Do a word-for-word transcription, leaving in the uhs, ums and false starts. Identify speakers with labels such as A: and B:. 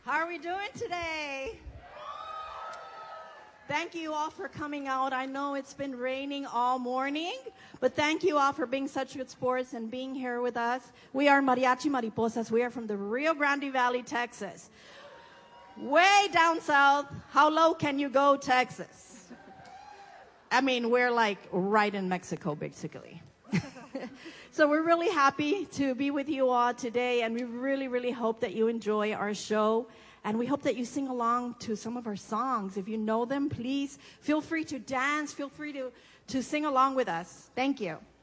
A: How are we doing today? Thank you all for coming out. I know it's been raining all morning, but thank you all for being such good sports and being here with us. We are Mariachi Mariposas. We are from the Rio Grande Valley, Texas. Way down south. How low can you go, Texas? I mean, we're like right in Mexico, basically. So we're really happy to be with you all today, and we really, really hope that you enjoy our show. And we hope that you sing along to some of our songs. If you know them, please feel free to dance. Feel free to, to sing along with us. Thank you.